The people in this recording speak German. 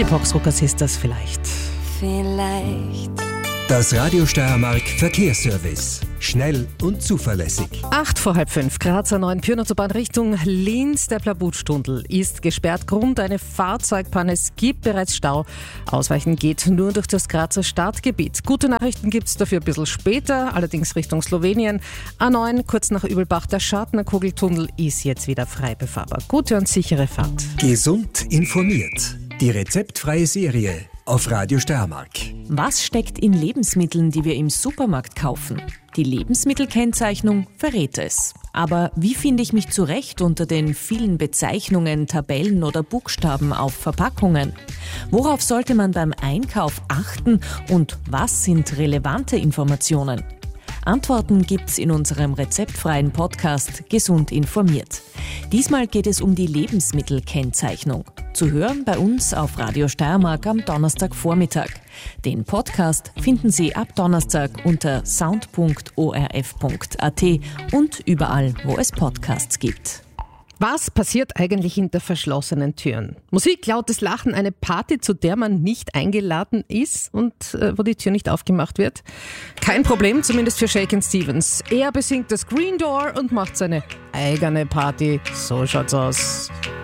Die Boxruckers ist das vielleicht. Das Radio Steiermark Verkehrsservice. Schnell und zuverlässig. 5:08, Grazer 9 Pyrnauzobahn Richtung Linz. Der Plabutstunnel ist gesperrt. Grund eine Fahrzeugpanne. Es gibt bereits Stau. Ausweichen geht nur durch das Grazer Stadtgebiet. Gute Nachrichten gibt es dafür ein bisschen später, allerdings Richtung Slowenien. A9 kurz nach Übelbach. Der Schartner Kugeltunnel ist jetzt wieder frei befahrbar. Gute und sichere Fahrt. Gesund informiert. Die rezeptfreie Serie auf Radio Steiermark. Was steckt in Lebensmitteln, die wir im Supermarkt kaufen? Die Lebensmittelkennzeichnung verrät es. Aber wie finde ich mich zurecht unter den vielen Bezeichnungen, Tabellen oder Buchstaben auf Verpackungen? Worauf sollte man beim Einkauf achten und was sind relevante Informationen? Antworten gibt's in unserem rezeptfreien Podcast Gesund informiert. Diesmal geht es um die Lebensmittelkennzeichnung. Zu hören bei uns auf Radio Steiermark am Donnerstagvormittag. Den Podcast finden Sie ab Donnerstag unter sound.orf.at und überall, wo es Podcasts gibt. Was passiert eigentlich hinter verschlossenen Türen? Musik, lautes Lachen, eine Party, zu der man nicht eingeladen ist und wo die Tür nicht aufgemacht wird? Kein Problem, zumindest für Shakin' Stevens. Er besingt das Green Door und macht seine eigene Party. So schaut's aus.